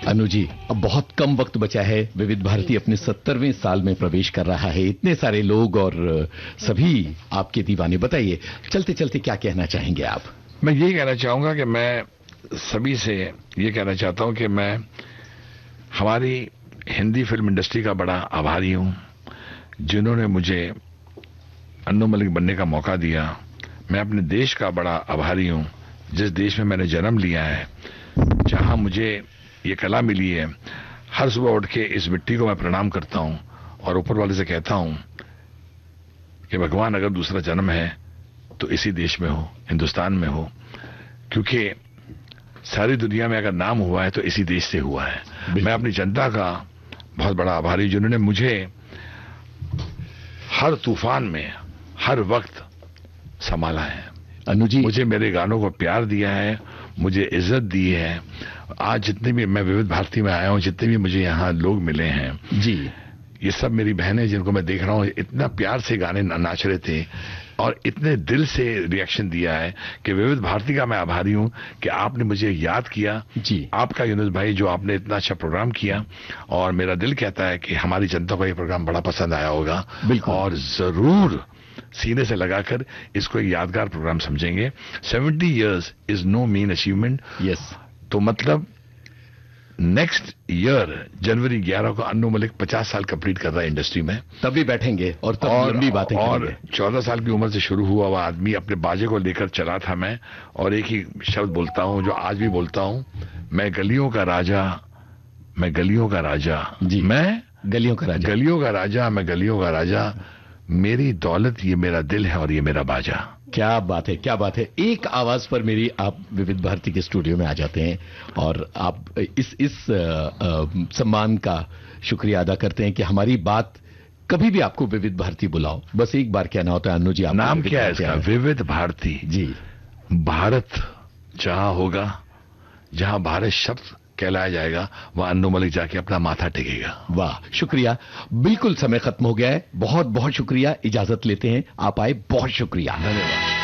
अनु जी, अब बहुत कम वक्त बचा है। विविध भारती अपने 70वें साल में प्रवेश कर रहा है। इतने सारे लोग और सभी आपके दीवाने। बताइए, चलते चलते क्या कहना चाहेंगे आप? मैं ये कहना चाहूंगा कि मैं सभी से ये कहना चाहता हूं कि मैं हमारी हिंदी फिल्म इंडस्ट्री का बड़ा आभारी हूं, जिन्होंने मुझे अन्नू मलिक बनने का मौका दिया। मैं अपने देश का बड़ा आभारी हूं, जिस देश में मैंने जन्म लिया है, जहां मुझे ये कला मिली है। हर सुबह उठ के इस मिट्टी को मैं प्रणाम करता हूं और ऊपर वाले से कहता हूं कि भगवान, अगर दूसरा जन्म है तो इसी देश में हो, हिंदुस्तान में हो, क्योंकि सारी दुनिया में अगर नाम हुआ है तो इसी देश से हुआ है। मैं अपनी जनता का बहुत बड़ा आभारी, जिन्होंने मुझे हर तूफान में हर वक्त संभाला है। अनु जी, मुझे मेरे गानों को प्यार दिया है, मुझे इज्जत दी है। आज जितने भी मैं विविध भारती में आया हूं, जितने भी मुझे यहाँ लोग मिले हैं जी, ये सब मेरी बहनें, जिनको मैं देख रहा हूं इतना प्यार से गाने नाच रहे थे और इतने दिल से रिएक्शन दिया है कि विविध भारती का मैं आभारी हूं कि आपने मुझे याद किया जी। आपका यूनुस भाई, जो आपने इतना अच्छा प्रोग्राम किया, और मेरा दिल कहता है कि हमारी जनता को ये प्रोग्राम बड़ा पसंद आया होगा और जरूर सीने से लगाकर इसको एक यादगार प्रोग्राम समझेंगे। 70 years is no mean achievement. Yes, तो मतलब नेक्स्ट ईयर जनवरी 11 को अन्नू मलिक 50 साल कंप्लीट कर रहा है इंडस्ट्री में। तभी बैठेंगे और तब लंबी बातें करेंगे। और 14 साल की उम्र से शुरू हुआ हुआ आदमी, अपने बाजे को लेकर चला था मैं, और एक ही शब्द बोलता हूं जो आज भी बोलता हूं, मैं गलियों का राजा, मैं गलियों का राजा जी, मैं गलियों का राजा, गलियों का राजा, मैं गलियों का राजा, मेरी दौलत ये मेरा दिल है और ये मेरा बाजा। क्या बात है, क्या बात है। एक आवाज पर मेरी आप विविध भारती के स्टूडियो में आ जाते हैं और आप इस सम्मान का शुक्रिया अदा करते हैं कि हमारी बात कभी भी आपको विविध भारती बुलाओ। बस एक बार कहना होता है। अनु जी, आप नाम क्या है इसका? विविध भारती जी। भारत जहां होगा, जहां भारत शब्द कहलाया जाएगा, वहां अन्नू मलिक जाके अपना माथा टेकेगा। वाह, शुक्रिया। बिल्कुल समय खत्म हो गया है। बहुत बहुत शुक्रिया। इजाजत लेते हैं। आप आए, बहुत शुक्रिया। धन्यवाद।